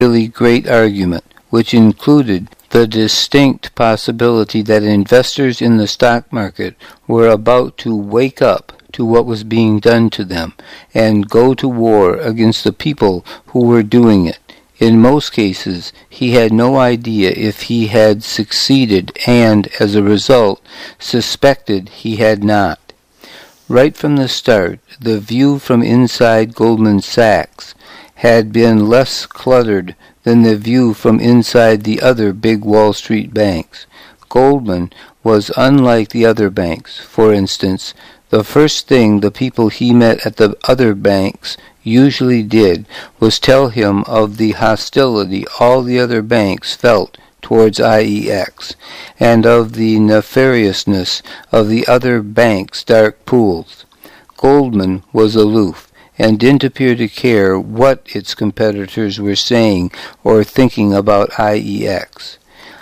really great argument, which included the distinct possibility that investors in the stock market were about to wake up to what was being done to them and go to war against the people who were doing it. In most cases, he had no idea if he had succeeded and, as a result, suspected he had not. Right from the start, the view from inside Goldman Sachs had been less cluttered than the view from inside the other big Wall Street banks. Goldman was unlike the other banks. For instance, the first thing the people he met at the other banks usually did was tell him of the hostility all the other banks felt towards IEX, and of the nefariousness of the other banks' dark pools. Goldman was aloof, and didn't appear to care what its competitors were saying or thinking about IEX.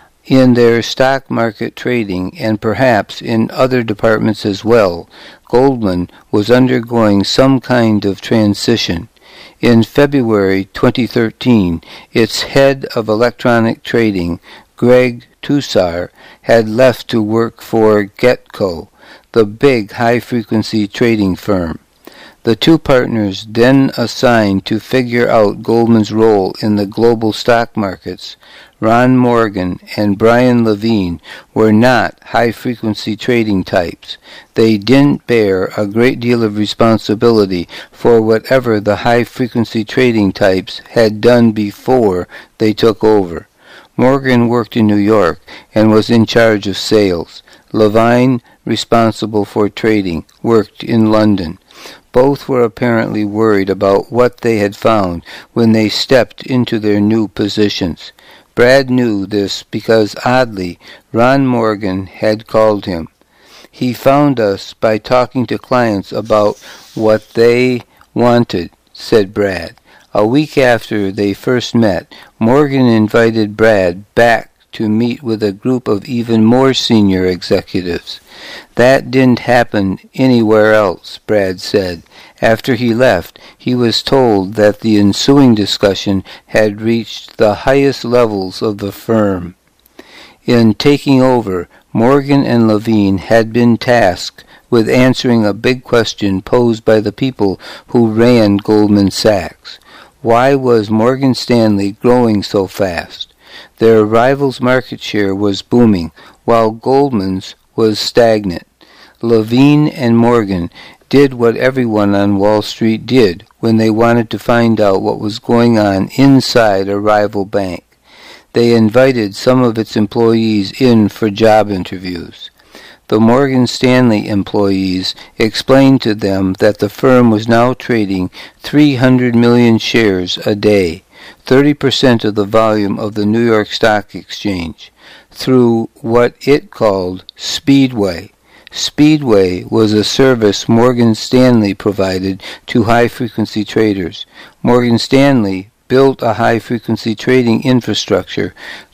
In their stock market trading, and perhaps in other departments as well, Goldman was undergoing some kind of transition. In February 2013, its head of electronic trading, Greg Tussar, had left to work for GetCo, the big high-frequency trading firm. The two partners then assigned to figure out Goldman's role in the global stock markets, Ron Morgan and Brian Levine, were not high-frequency trading types. They didn't bear a great deal of responsibility for whatever the high-frequency trading types had done before they took over. Morgan worked in New York and was in charge of sales. Levine, responsible for trading, worked in London. Both were apparently worried about what they had found when they stepped into their new positions. Brad knew this because, oddly, Ron Morgan had called him. He found us by talking to clients about what they wanted, said Brad. A week after they first met, Morgan invited Brad back to meet with a group of even more senior executives. That didn't happen anywhere else, Brad said. After he left, he was told that the ensuing discussion had reached the highest levels of the firm. In taking over, Morgan and Levine had been tasked with answering a big question posed by the people who ran Goldman Sachs. Why was Morgan Stanley growing so fast? Their rival's market share was booming, while Goldman's was stagnant. Levine and Morgan did what everyone on Wall Street did when they wanted to find out what was going on inside a rival bank. They invited some of its employees in for job interviews. The Morgan Stanley employees explained to them that the firm was now trading 300 million shares a day, 30% of the volume of the New York Stock Exchange, through what it called Speedway. Speedway was a service Morgan Stanley provided to high-frequency traders. Morgan Stanley built a high-frequency trading infrastructure,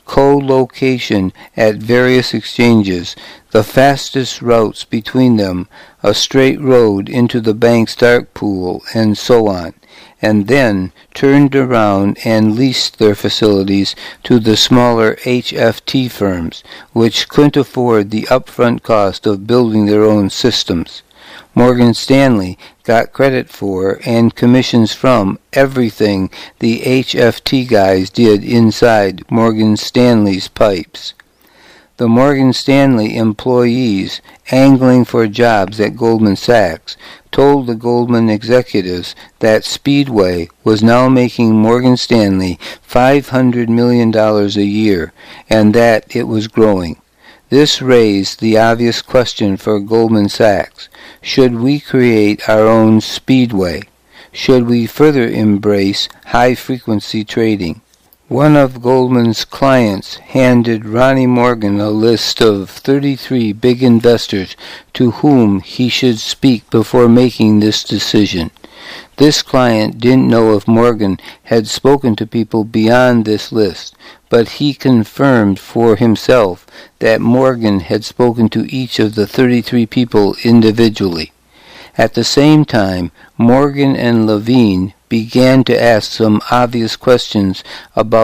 co-location at various exchanges, the fastest routes between them, a straight road into the bank's dark pool, and so on, and then turned around and leased their facilities to the smaller HFT firms, which couldn't afford the upfront cost of building their own systems. Morgan Stanley got credit for and commissions from everything the HFT guys did inside Morgan Stanley's pipes. The Morgan Stanley employees angling for jobs at Goldman Sachs told the Goldman executives that Speedway was now making Morgan Stanley $500 million a year, and that it was growing. This raised the obvious question for Goldman Sachs. Should we create our own Speedway? Should we further embrace high-frequency trading? One of Goldman's clients handed Ronnie Morgan a list of 33 big investors to whom he should speak before making this decision. This client didn't know if Morgan had spoken to people beyond this list, but he confirmed for himself that Morgan had spoken to each of the 33 people individually. At the same time, Morgan and Levine began to ask some obvious questions about